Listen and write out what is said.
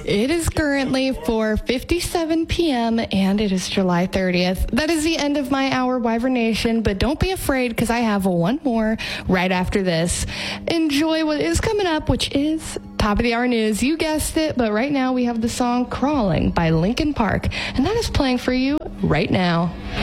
It is currently 4:57 p.m. and it is July 30th. That is the end of my hour, Wyvern Nation, but don't be afraid because I have one more right after this. Enjoy what is coming up, which is top of the hour news. You guessed it, but right now we have the song Crawling by Linkin Park, and that is playing for you right now.